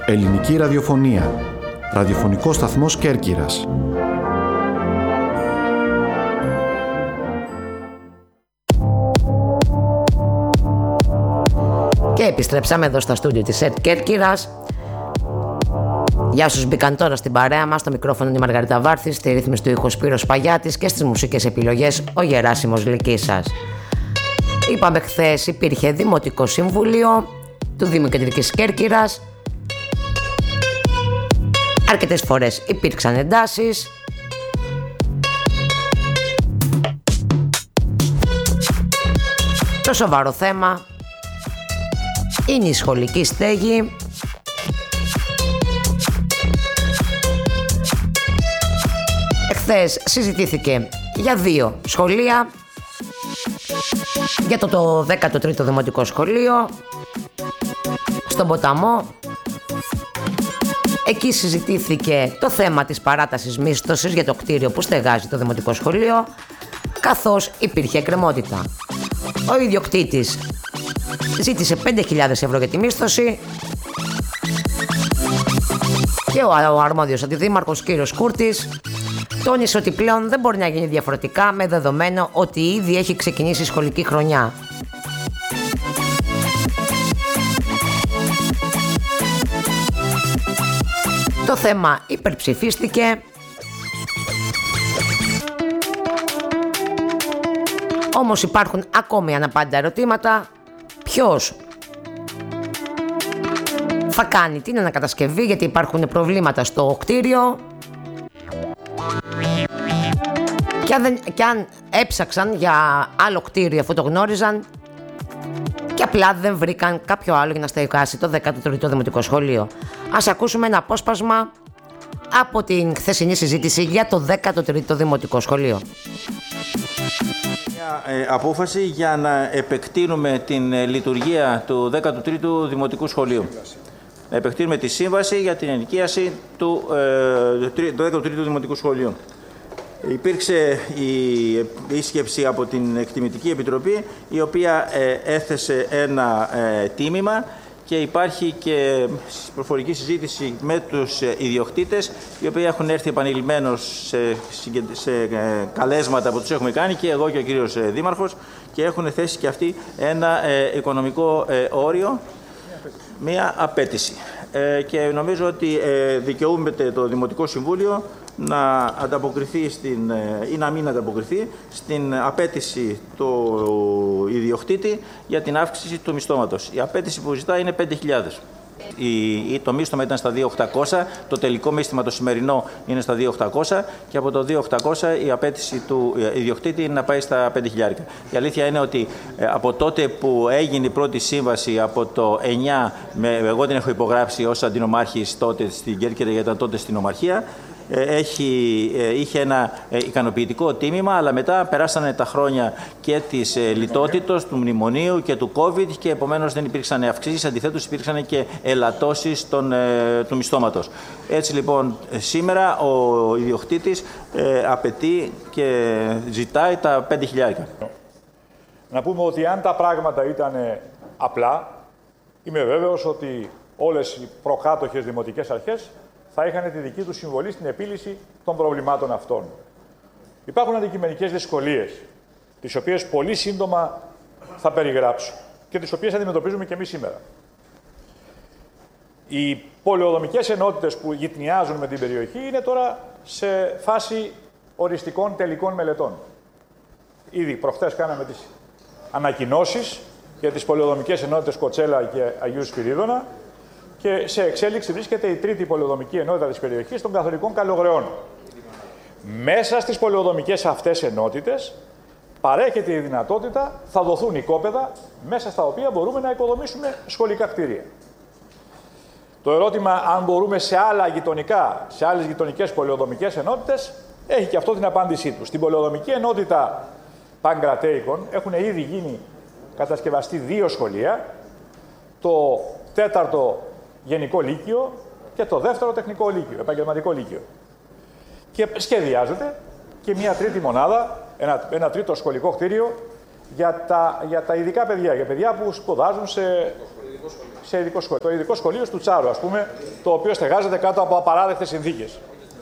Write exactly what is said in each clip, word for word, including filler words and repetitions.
Ελληνική ραδιοφωνία. Ραδιοφωνικός σταθμός Κέρκυρας. Και επιστρέψαμε εδώ στα στούντιο της ΕΡΤ Κέρκυρας. Γεια σας, μπήκαν τώρα στην παρέα μας. Στο μικρόφωνο είναι η Μαργαρίτα Βάρθη, στη ρύθμιση του ήχου Σπύρος Παγιάτης και στις μουσικές επιλογές ο Γεράσιμος Λυκίσας. Είπαμε χθες υπήρχε Δημοτικό Συμβούλιο του Δήμου Κεντρικής Κέρκυρας. Αρκετές φορές υπήρξαν εντάσεις. Το σοβαρό θέμα είναι η σχολική στέγη. Εχθές συζητήθηκε για δύο σχολεία, για το, το δέκατο τρίτο Δημοτικό Σχολείο στον Ποταμό. Εκεί συζητήθηκε το θέμα της παράτασης μίσθωσης για το κτίριο που στεγάζει το Δημοτικό Σχολείο, καθώς υπήρχε εκκρεμότητα. Ο ιδιοκτήτης ζήτησε πέντε χιλιάδες ευρώ για τη μίσθωση και ο αρμόδιος αντιδήμαρχος κύριος Κούρτης τόνισε ότι πλέον δεν μπορεί να γίνει διαφορετικά με δεδομένο ότι ήδη έχει ξεκινήσει η σχολική χρονιά. Το θέμα υπερψηφίστηκε. Όμως υπάρχουν ακόμη αναπάντητα ερωτήματα. Ποιος θα κάνει την ανακατασκευή, γιατί υπάρχουν προβλήματα στο κτίριο. Και αν, δεν, και αν έψαξαν για άλλο κτίριο αφού το γνώριζαν και απλά δεν βρήκαν κάποιο άλλο για να στεγάσει το δέκατο τρίτο Δημοτικό Σχολείο. Ας ακούσουμε ένα απόσπασμα από την χθεσινή συζήτηση για το δέκατο τρίτο Δημοτικό Σχολείο. Μια ε, απόφαση για να επεκτείνουμε την ε, λειτουργία του δέκατου τρίτου Δημοτικού Σχολείου. Να επεκτείνουμε τη σύμβαση για την ενοικίαση του ε, δέκατου τρίτου Δημοτικού Σχολείου. Υπήρξε η επίσκεψη από την Εκτιμητική Επιτροπή, η οποία ε, έθεσε ένα ε, τίμημα και υπάρχει και προφορική συζήτηση με τους ε, ιδιοκτήτες, οι οποίοι έχουν έρθει επανειλημμένως σε, σε ε, καλέσματα που τους έχουμε κάνει και εγώ και ο κύριος ε, Δήμαρχος, και έχουν θέσει και αυτοί ένα ε, οικονομικό ε, όριο, μία απέτηση. Ε, και νομίζω ότι ε, δικαιούμεται το Δημοτικό Συμβούλιο να ανταποκριθεί στην, ή να μην ανταποκριθεί στην απέτηση του ιδιοκτήτη για την αύξηση του μισθώματος. Η απέτηση που ζητά είναι πέντε χιλιάδες. Η, το μίσθωμα ήταν στα δύο χιλιάδες οκτακόσια, το τελικό μίσθωμα το σημερινό είναι στα δύο χιλιάδες οκτακόσια και από το δύο χιλιάδες οκτακόσια η απέτηση του ιδιοκτήτη είναι να πάει στα πέντε χιλιάδες. Η αλήθεια είναι ότι από τότε που έγινε η πρώτη σύμβαση από το εννιά, με, εγώ την έχω υπογράψει ως αντινομάρχης τότε στην Κέρκυρα, γιατί ήταν τότε στην Ομαρχία, Έχει, είχε ένα ικανοποιητικό τίμημα, αλλά μετά περάσανε τα χρόνια και της λιτότητος, του μνημονίου και του COVID και επομένως δεν υπήρξαν αυξήσεις, αντιθέτως υπήρξαν και ελαττώσεις των, του μισθώματος. Έτσι λοιπόν σήμερα ο ιδιοκτήτης ε, απαιτεί και ζητάει τα πέντε χιλιάδες. Να πούμε ότι αν τα πράγματα ήταν απλά, είμαι βέβαιος ότι όλες οι προκάτοχες δημοτικές αρχές θα είχαν τη δική του συμβολή στην επίλυση των προβλημάτων αυτών. Υπάρχουν αντικειμενικές δυσκολίες, τις οποίες πολύ σύντομα θα περιγράψω και τις οποίες αντιμετωπίζουμε και εμείς σήμερα. Οι πολεοδομικές ενότητες που γυτνιάζουν με την περιοχή είναι τώρα σε φάση οριστικών τελικών μελετών. Ήδη προχθές κάναμε τις ανακοινώσεις για τις πολεοδομικές ενότητες Κοτσέλα και Αγίου Σπυρίδωνα, και σε εξέλιξη βρίσκεται η τρίτη πολεοδομική ενότητα της περιοχής των Καθολικών Καλογρεών. Μέσα στις πολεοδομικές αυτές ενότητες παρέχεται η δυνατότητα, θα δοθούν οικόπεδα μέσα στα οποία μπορούμε να οικοδομήσουμε σχολικά κτίρια. Το ερώτημα αν μπορούμε σε άλλα γειτονικά, σε άλλες γειτονικές πολεοδομικές ενότητες, έχει και αυτό την απάντησή του. Στην πολεοδομική ενότητα Παγκρατέικων έχουν ήδη γίνει κατασκευαστεί δύο σχολεία, το τέταρτο Γενικό Λύκειο και το δεύτερο Τεχνικό Λύκειο, Επαγγελματικό Λύκειο. Και σχεδιάζεται και μια τρίτη μονάδα, ένα, ένα τρίτο σχολικό κτίριο για τα, για τα ειδικά παιδιά, για παιδιά που σπουδάζουν σε Σε ειδικό σχολείο. Το ειδικό σχολείο του Τσάρου, ας πούμε, το οποίο στεγάζεται κάτω από απαράδεκτες συνθήκες.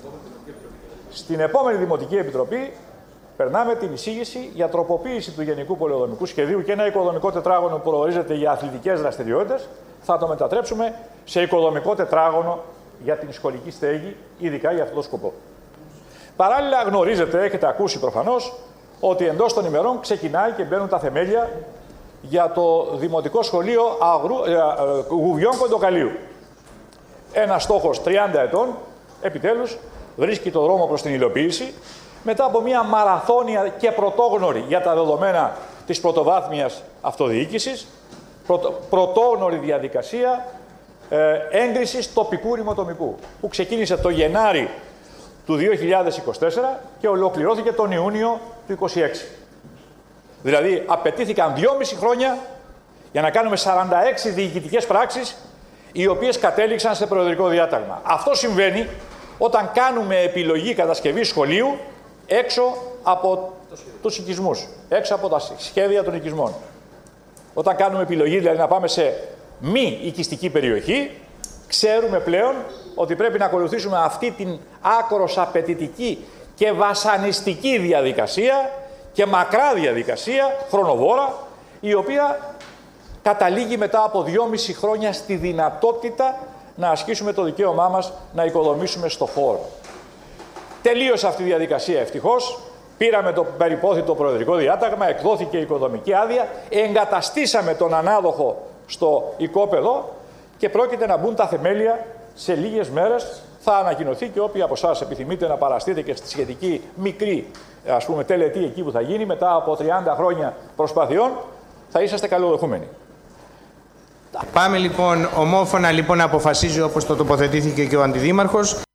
Στην επόμενη Δημοτική Επιτροπή περνάμε την εισήγηση για τροποποίηση του Γενικού Πολεοδομικού Σχεδίου και ένα οικοδομικό τετράγωνο που προορίζεται για αθλητικές δραστηριότητες. Θα το μετατρέψουμε σε οικοδομικό τετράγωνο για την σχολική στέγη, ειδικά για αυτό το σκοπό. Παράλληλα, γνωρίζετε, έχετε ακούσει προφανώς, ότι εντός των ημερών ξεκινάει και μπαίνουν τα θεμέλια για το Δημοτικό Σχολείο Αγρού, ε, ε, Γουβιών Κοντοκαλίου. Ένας στόχος τριάντα ετών, επιτέλους, βρίσκει το δρόμο προς την υλοποίηση, μετά από μια μαραθώνια και πρωτόγνωρη για τα δεδομένα της πρωτοβάθμιας αυτοδιοίκησης, πρωτο, πρωτόγνωρη διαδικασία ε, έγκρισης τοπικού ρημοτομικού, που ξεκίνησε το Γενάρη του δύο χιλιάδες είκοσι τέσσερα και ολοκληρώθηκε τον Ιούνιο του είκοσι έξι. Δηλαδή, απαιτήθηκαν δυόμιση χρόνια για να κάνουμε σαράντα έξι διοικητικές πράξεις, οι οποίες κατέληξαν σε προεδρικό διάταγμα. Αυτό συμβαίνει όταν κάνουμε επιλογή κατασκευής σχολείου έξω από τους οικισμούς, έξω από τα σχέδια των οικισμών. Όταν κάνουμε επιλογή, δηλαδή να πάμε σε μη οικιστική περιοχή, ξέρουμε πλέον ότι πρέπει να ακολουθήσουμε αυτή την άκρως απαιτητική και βασανιστική διαδικασία και μακρά διαδικασία, χρονοβόρα, η οποία καταλήγει μετά από δυόμιση χρόνια στη δυνατότητα να ασκήσουμε το δικαίωμά μας να οικοδομήσουμε στο χώρο. Τελείωσε αυτή η διαδικασία ευτυχώς, πήραμε το περιπόθητο προεδρικό διάταγμα, εκδόθηκε η οικοδομική άδεια, εγκαταστήσαμε τον ανάδοχο στο οικόπεδο και πρόκειται να μπουν τα θεμέλια σε λίγες μέρες. Θα ανακοινωθεί και όποιοι από εσάς επιθυμείτε να παραστείτε και στη σχετική μικρή, ας πούμε, τελετή εκεί που θα γίνει μετά από τριάντα χρόνια προσπαθειών, θα είσαστε καλοδεχούμενοι. Πάμε λοιπόν ομόφωνα λοιπόν να αποφασίζει όπως το τοποθετήθηκε και ο Αντιδήμαρχος.